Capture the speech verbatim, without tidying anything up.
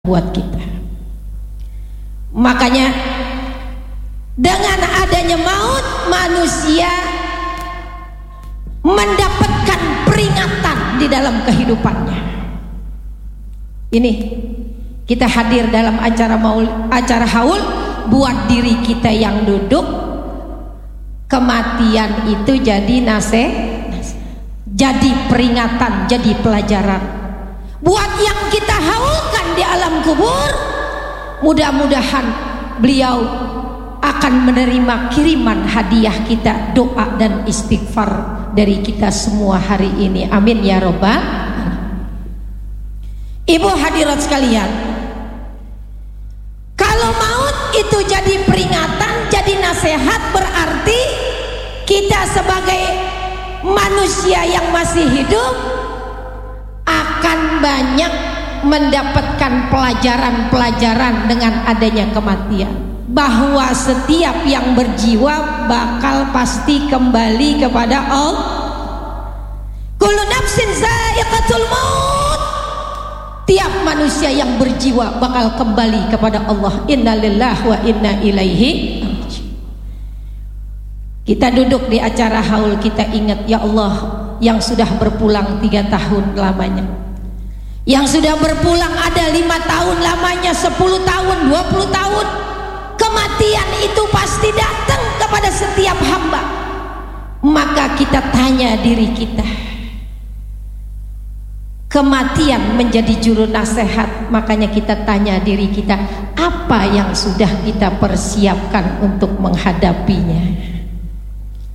buat kita. Makanya dengan adanya maut, manusia mendapatkan peringatan di dalam kehidupannya. Ini kita hadir dalam acara maul, acara haul buat diri kita yang duduk. Kematian itu jadi nasihat, jadi peringatan, jadi pelajaran buat yang kita haulkan di alam kubur. Mudah-mudahan beliau akan menerima kiriman hadiah kita, doa dan istighfar dari kita semua hari ini. Amin ya robbal. Ibu hadirat sekalian, kalau maut itu jadi peringatan, jadi nasihat, berarti kita sebagai manusia yang masih hidup akan banyak mendapatkan pelajaran-pelajaran dengan adanya kematian, bahwa setiap yang berjiwa bakal pasti kembali kepada Allah. Kullu nafsin za'iqatul maut. Tiap manusia yang berjiwa bakal kembali kepada Allah. Innalillahi wa inna ilaihi. Kita duduk di acara haul, kita ingat ya Allah yang sudah berpulang tiga tahun lamanya, yang sudah berpulang ada lima tahun lamanya, sepuluh tahun, dua puluh tahun. Kematian itu pasti datang kepada setiap hamba. Maka kita tanya diri kita, kematian menjadi juru nasihat. Makanya kita tanya diri kita, apa yang sudah kita persiapkan untuk menghadapinya?